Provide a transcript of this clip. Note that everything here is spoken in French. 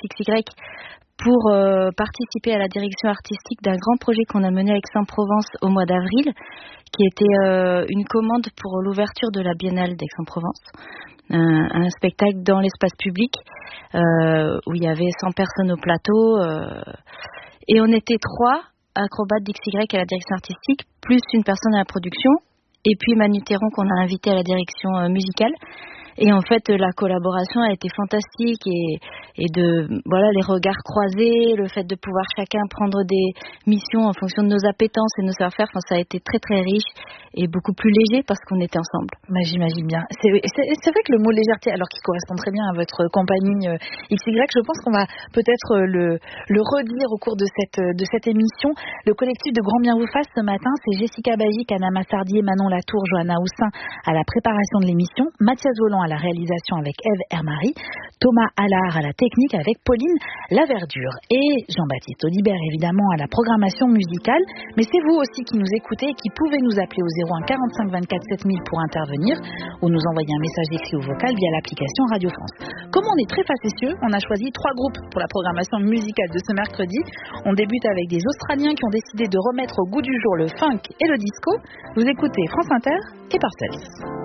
XY pour participer à la direction artistique d'un grand projet qu'on a mené à Aix-en-Provence au mois d'avril, qui était une commande pour l'ouverture de la Biennale d'Aix-en-Provence. Un spectacle dans l'espace public où il y avait 100 personnes au plateau et on était 3 acrobates d'XY à la direction artistique, plus une personne à la production, et puis Manu Théron qu'on a invité à la direction musicale. Et en fait, la collaboration a été fantastique et les regards croisés, le fait de pouvoir chacun prendre des missions en fonction de nos appétences et de nos savoir-faire, ça a été très très riche et beaucoup plus léger parce qu'on était ensemble. J'imagine bien. C'est vrai que le mot légèreté, alors qu'il correspond très bien à votre compagnie XY, je pense qu'on va peut-être le redire au cours de cette émission. Le collectif de Grand Bien vous fasse ce matin, c'est Jessica Bagic, Anna Massardier, Manon Latour, Johanna Houssin à la préparation de l'émission, Mathias Volant à la réalisation avec Ève Hermary, Thomas Allard à la technique avec Pauline Laverdure et Jean-Baptiste Audibert évidemment à la programmation musicale. Mais c'est vous aussi qui nous écoutez et qui pouvez nous appeler au 01 45 24 7000 pour intervenir ou nous envoyer un message écrit ou vocal via l'application Radio France. Comme on est très facétieux, on a choisi 3 groupes pour la programmation musicale de ce mercredi. On débute avec des Australiens qui ont décidé de remettre au goût du jour le funk et le disco. Vous écoutez France Inter et Parcels.